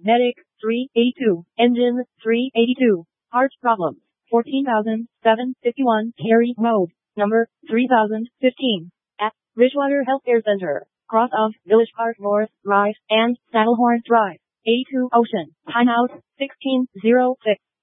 Medic 382. Engine 382. Parts problems 14,751. Carry mode number 3015. At Bridgewater Healthcare Center. Cross of Village Park North Drive and Saddlehorn Drive. A2 Ocean. Timeout 1606.